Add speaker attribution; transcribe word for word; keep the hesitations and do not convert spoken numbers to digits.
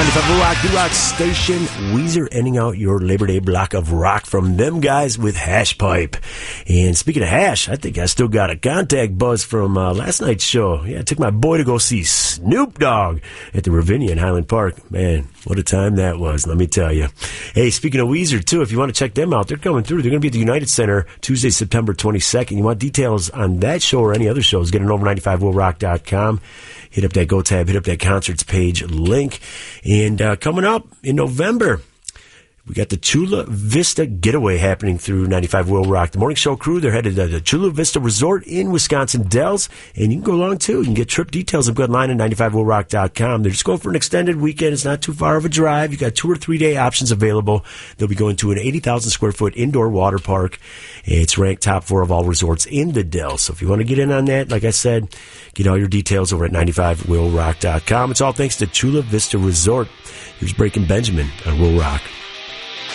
Speaker 1: ninety-five Will Rock, the Rock Station. Weezer ending out your Labor Day block of rock from them guys with Hash Pipe. And speaking of hash, I think I still got a contact buzz from uh, last night's show. Yeah, I took my boy to go see Snoop Dogg at the Ravinia in Highland Park. Man, what a time that was, let me tell you. Hey, speaking of Weezer, too, if you want to check them out, they're coming through. They're going to be at the United Center Tuesday, September twenty-second. You want details on that show or any other shows, get on over ninety-five will rock dot com. Hit up that Go tab, hit up that concerts page link. And uh, coming up in November, we got the Chula Vista Getaway happening through ninety-five Will Rock. The morning show crew, they're headed to the Chula Vista Resort in Wisconsin Dells. And you can go along, too. You can get trip details and go online at ninety-five will rock dot com. They're just going for an extended weekend. It's not too far of a drive. You got two or three day options available. They'll be going to an eighty thousand square foot indoor water park. It's ranked top four of all resorts in the Dells. So if you want to get in on that, like I said, get all your details over at ninety-five will rock dot com. It's all thanks to Chula Vista Resort. Here's Breaking Benjamin on Will Rock.